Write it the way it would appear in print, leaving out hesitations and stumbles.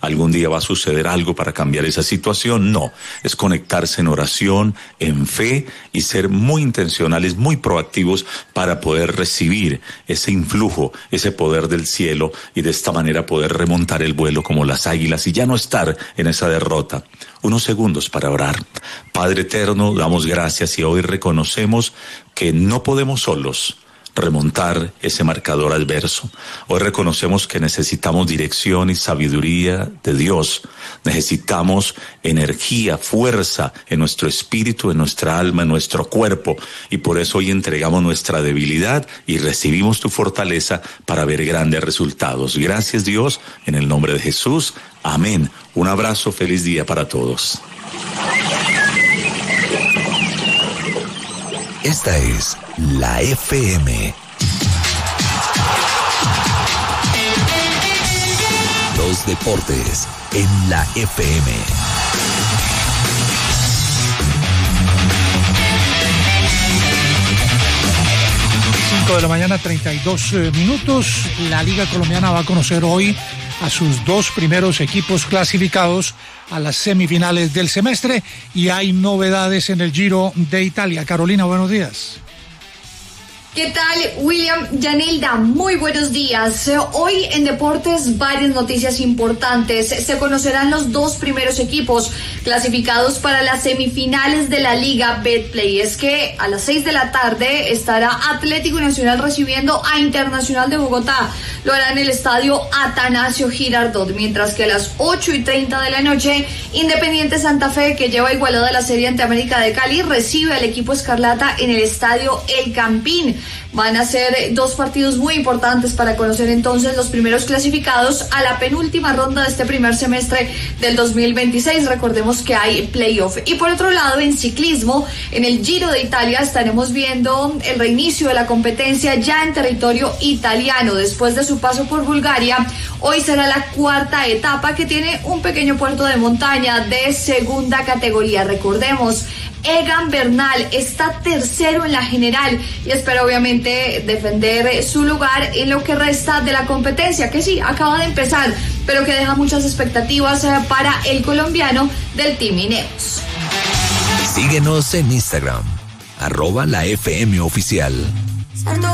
algún día va a suceder algo para cambiar esa situación. No, es conectarse en oración, en fe y ser muy intencionales, muy proactivos para poder recibir ese influjo, ese poder del cielo y de esta manera poder remontar el vuelo como las águilas y ya no estar en esa derrota. Unos segundos para orar. Padre eterno, damos gracias y hoy reconocemos que no podemos solos remontar ese marcador adverso. Hoy reconocemos que necesitamos dirección y sabiduría de Dios. Necesitamos energía, fuerza en nuestro espíritu, en nuestra alma, en nuestro cuerpo. Y por eso hoy entregamos nuestra debilidad y recibimos tu fortaleza para ver grandes resultados. Gracias, Dios, en el nombre de Jesús. Amén. Un abrazo, feliz día para todos. Esta es la FM. Los deportes en la FM. De la mañana, 32 minutos. La Liga Colombiana va a conocer hoy a sus dos primeros equipos clasificados a las semifinales del semestre y hay novedades en el Giro de Italia. Carolina, buenos días. ¿Qué tal, William? Yanilda, muy buenos días. Hoy en Deportes varias noticias importantes. Se conocerán los dos primeros equipos clasificados para las semifinales de la Liga Betplay. Es que a las 6 de la tarde estará Atlético Nacional recibiendo a Internacional de Bogotá. Lo hará en el estadio Atanasio Girardot, mientras que a las 8:30 de la noche, Independiente Santa Fe, que lleva igualada la serie ante América de Cali, recibe al equipo escarlata en el estadio El Campín. Van a ser dos partidos muy importantes para conocer entonces los primeros clasificados a la penúltima ronda de este primer semestre del 2026. Recordemos que hay playoff. Y por otro lado, en ciclismo, en el Giro de Italia estaremos viendo el reinicio de la competencia ya en territorio italiano. Después de su paso por Bulgaria, hoy será la cuarta etapa que tiene un pequeño puerto de montaña de segunda categoría. Recordemos, Egan Bernal está tercero en la general y espera obviamente defender su lugar en lo que resta de la competencia, que sí, acaba de empezar, pero que deja muchas expectativas para el colombiano del Team Ineos. Síguenos en Instagram, @la FM Oficial.